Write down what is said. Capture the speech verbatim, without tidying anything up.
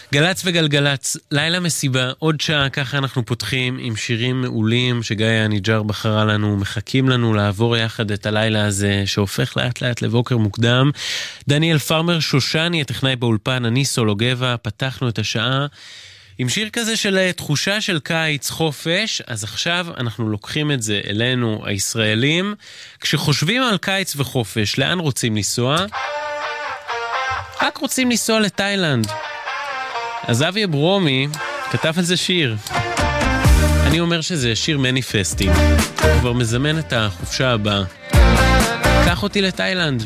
גלץ וגלגלץ, לילה מסיבה, עוד שעה, ככה אנחנו פותחים עם שירים מעולים שגיא הניג'ר בחרה לנו, מחכים לנו לעבור יחד את הלילה הזה שהופך לאט לאט לבוקר מוקדם. דניאל פרמר שושני, הטכנאי באולפן, אני סולו גבע, פתחנו את השעה עם שיר כזה של תחושה של קיץ, חופש. אז עכשיו אנחנו לוקחים את זה אלינו הישראלים, כשחושבים על קיץ וחופש, לאן רוצים לנסוע? רק רוצים לנסוע לתאילנד. אז אבי אברומי כתב על זה שיר. אני אומר שזה שיר מניפסטינג. הוא כבר מזמן את החופשה הבאה. קח אותי לתאילנד.